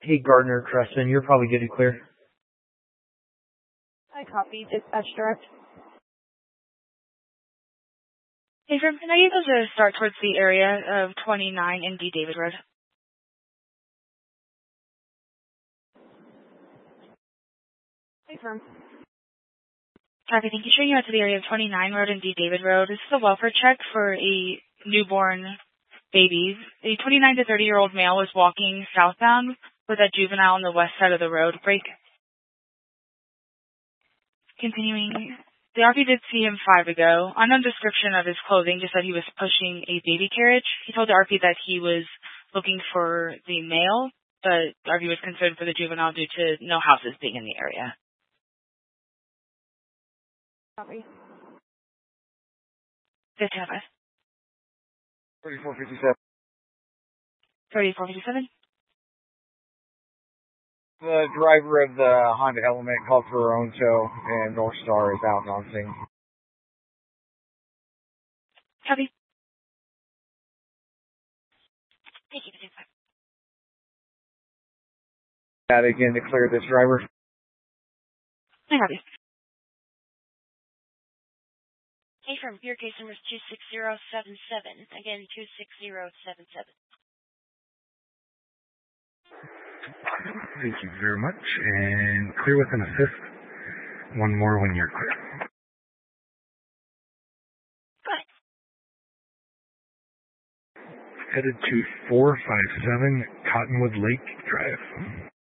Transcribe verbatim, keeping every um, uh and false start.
Hey, Gardner, Creston, you're probably good to clear. I copy. Dispatch direct. Hey, firm, can I get those to start towards the area of twenty-nine and D. David Road? Hey, firm. Copy, thank you. Showing you out to the area of twenty-nine Road and D. David Road. This is a welfare check for a newborn baby. A twenty-nine to thirty-year-old male was walking southbound with a juvenile on the west side of the road. Break. Continuing. The R P did see him five ago. Unknown description of his clothing, just that he was pushing a baby carriage. He told the R P that he was looking for the male, but the R P was concerned for the juvenile due to no houses being in the area. Copy. fifty-five. thirty-four fifty-seven. thirty-four fifty-seven. The driver of the Honda Element called for her own tow, and North Star is out and on scene. Copy. Thank you, fifty-five. That again to clear this driver. I copy. Hey, from your case number is two six zero seven seven. Again, two six zero seven seven. Thank you very much, and clear with an assist. One more when you're clear. Go ahead. Headed to four five seven Cottonwood Lake Drive.